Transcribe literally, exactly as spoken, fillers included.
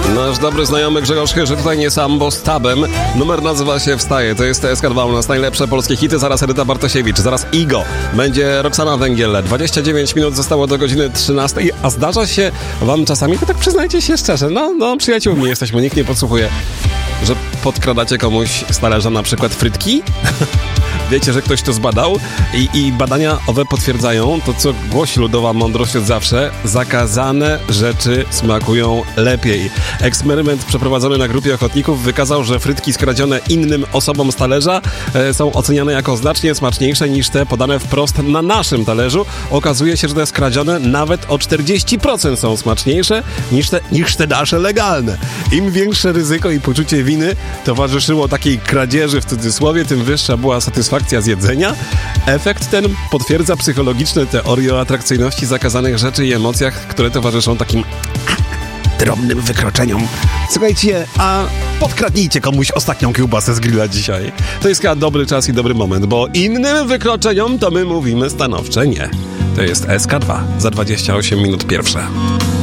Nasz dobry znajomy Grzegorz Chyży tutaj nie sam, bo z tabem. Numer nazywa się Wstaje. To jest S K dwa u nas. Najlepsze polskie hity. Zaraz Edyta Bartosiewicz, zaraz Igo. Będzie Roxana Węgiel. dwadzieścia dziewięć minut zostało do godziny trzynastej. A zdarza się wam czasami, to tak przyznajcie się szczerze, no, no przyjaciółmi jesteśmy, nikt nie podsłuchuje, że podkradacie komuś z talerza na przykład frytki? Wiecie, że ktoś to zbadał i, i badania owe potwierdzają to, co głosi ludowa mądrość od zawsze. Zakazane rzeczy smakują lepiej. Eksperyment przeprowadzony na grupie ochotników wykazał, że frytki skradzione innym osobom z talerza e, są oceniane jako znacznie smaczniejsze niż te podane wprost na naszym talerzu. Okazuje się, że te skradzione nawet o czterdzieści procent są smaczniejsze niż te, niż te nasze legalne. Im większe ryzyko i poczucie winy towarzyszyło takiej kradzieży w cudzysłowie, tym wyższa była satysfakcja z jedzenia. Efekt ten potwierdza psychologiczne teorie o atrakcyjności zakazanych rzeczy i emocjach, które towarzyszą takim drobnym wykroczeniom. Słuchajcie, a podkradnijcie komuś ostatnią kiełbasę z grilla dzisiaj. To jest chyba dobry czas i dobry moment, bo innym wykroczeniom to my mówimy stanowcze nie. To jest S K dwa za dwadzieścia osiem minut pierwsze.